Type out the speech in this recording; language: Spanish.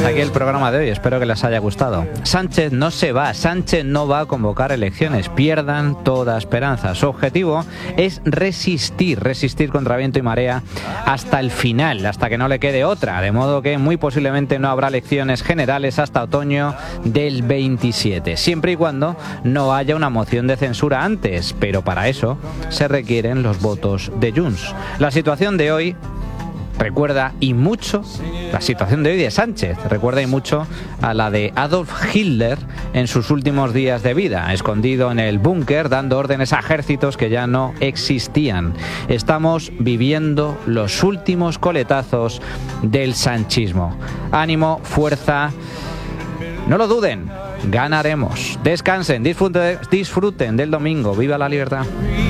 hasta aquí el programa de hoy, espero que les haya gustado. Sánchez no se va, Sánchez no va a convocar elecciones, pierdan toda esperanza. Su objetivo es resistir contra viento y marea hasta el final, hasta que no le quede otra, de modo que muy posiblemente no habrá elecciones generales hasta otoño del 27, siempre y cuando no haya una moción de censura antes, pero para eso se requieren los votos de Junts. La situación de hoy recuerda y mucho, la situación de hoy de Sánchez recuerda y mucho a la de Adolf Hitler en sus últimos días de vida, escondido en el búnker dando órdenes a ejércitos que ya no existían. Estamos viviendo los últimos coletazos del sanchismo. Ánimo, fuerza, no lo duden, ganaremos. Descansen, disfruten del domingo. ¡Viva la libertad!